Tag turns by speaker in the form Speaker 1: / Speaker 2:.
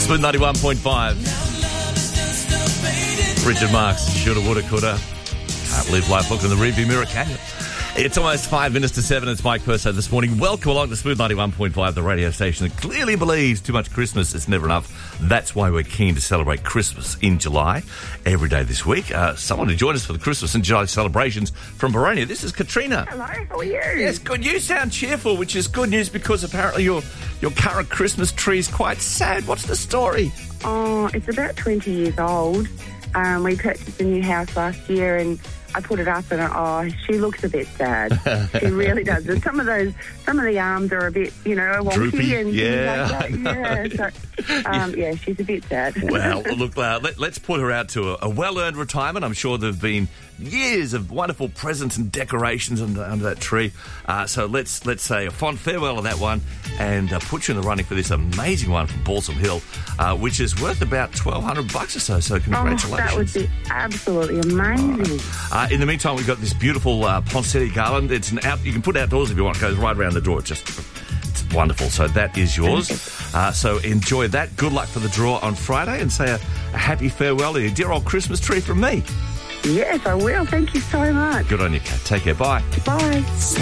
Speaker 1: Split 91.5. Richard Marx, shoulda, woulda, coulda. Can't live life looking in the rearview mirror, can you? It's almost 7 minutes. It's Mike Purso this morning. Welcome along to Smooth 91.5, the radio station that clearly believes too much Christmas is never enough. That's why we're keen to celebrate Christmas in July every day this week. Someone to join us for the Christmas and July celebrations from Boronia. This is Katrina.
Speaker 2: Hello, how are you?
Speaker 1: Yes, good. You sound cheerful, which is good news because apparently your current Christmas tree is quite sad. What's the story?
Speaker 2: Oh, it's about 20 years old. We purchased a new house last year and I put it up and, she looks a bit sad. She really does. And some of the arms are a bit, wonky.
Speaker 1: Droopy.
Speaker 2: And
Speaker 1: Yeah.
Speaker 2: things like that. Yeah, she's a bit sad.
Speaker 1: Well, look, let's put her out to a well-earned retirement. I'm sure there have been years of wonderful presents and decorations under that tree. So let's say a fond farewell to that one and put you in the running for this amazing one from Balsam Hill, which is worth about $1,200 or so. So congratulations.
Speaker 2: Oh, that would be absolutely amazing.
Speaker 1: In the meantime, we've got this beautiful poinsettia garland. You can put outdoors if you want. It goes right around the door. It's wonderful. So that is yours. So enjoy that. Good luck for the draw on Friday and say a happy farewell to your dear old Christmas tree from me.
Speaker 2: Yes, I will. Thank you so much.
Speaker 1: Good on you, Kat. Take care. Bye.
Speaker 2: Bye.